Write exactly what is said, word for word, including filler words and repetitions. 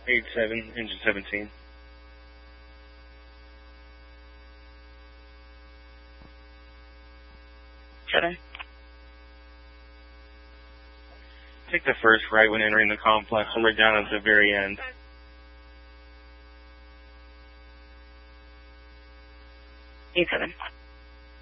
eight seven, engine seventeen. Shadow. Take the first right when entering the complex and we're down at the very end. eight seven.